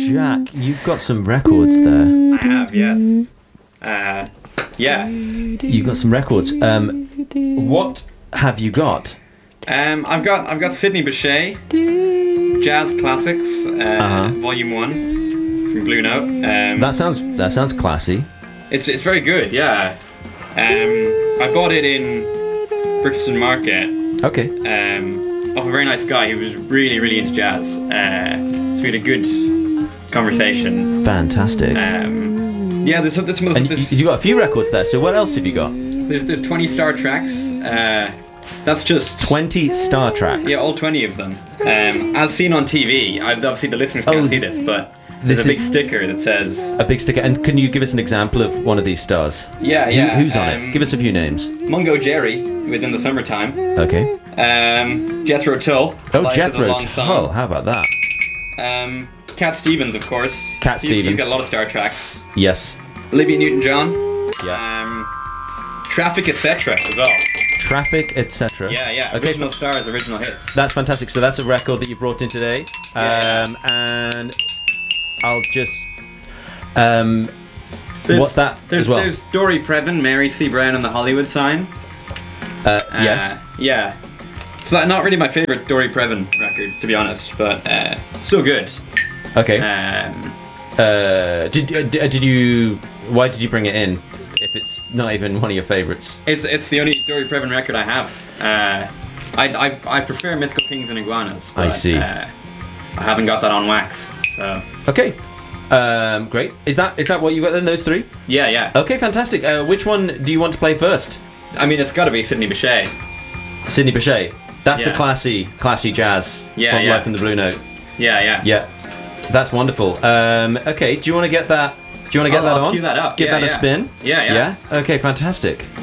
Jack, you've got some records there. I have, yes. Yeah. You've got some records. What have you got? I've got Sidney Bechet, Jazz Classics, Volume 1 from Blue Note. That sounds classy. It's very good, yeah. I bought it in Brixton Market. Okay. Off a very nice guy who was really, really into jazz. So we had a good conversation. Fantastic. Yeah, there's some of And you got a few records there. So what else have you got? There's 20 star tracks. That's just 20 star tracks. Yeah, all 20 of them. As seen on TV, obviously the listeners can't see this, but there's a big sticker that says... A big sticker. And can you give us an example of one of these stars? Yeah. Who's on it? Give us a few names. Mungo Jerry, Within the Summertime. Okay. Jethro Tull. Oh, Jethro Tull. How about that? Cat Stevens, of course. Cat Stevens. He's got a lot of star tracks. Yes. Olivia Newton-John. Yeah. Traffic, etc. as well. Traffic, etc. Yeah. Okay. Original stars, original hits. That's fantastic. So that's a record that you brought in today. And I'll just... what's that as well? There's Dory Previn, Mary C. Brown and the Hollywood Sign. Yes. Yeah. It's not really my favourite Dory Previn record, to be honest, but still good. Okay. Did you... Why did you bring it in if it's not even one of your favourites? It's the only Dory Previn record I have. I prefer Mythical Kings and Iguanas. But, I see. I haven't got that on wax, so... Okay. Great. Is that what you got then, those three? Yeah. Okay, fantastic. Which one do you want to play first? I mean, it's got to be Sidney Bechet. Sidney Bechet. That's the classy jazz from Life in the Blue Note. Yeah. That's wonderful. Okay, do you want to get that? Do you want to get that on? I'll cue that up. Give that a spin. Yeah. Okay, fantastic.